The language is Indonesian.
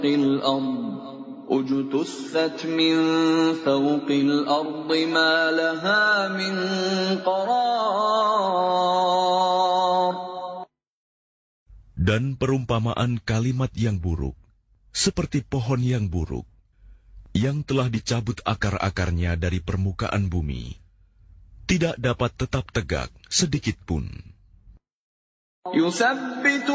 الأرض اجتثت من فوق الأرض ما لها من قرار. Dan perumpamaan kalimat yang buruk, seperti pohon yang buruk, yang telah dicabut akar-akarnya dari permukaan bumi, tidak dapat tetap tegak sedikit pun.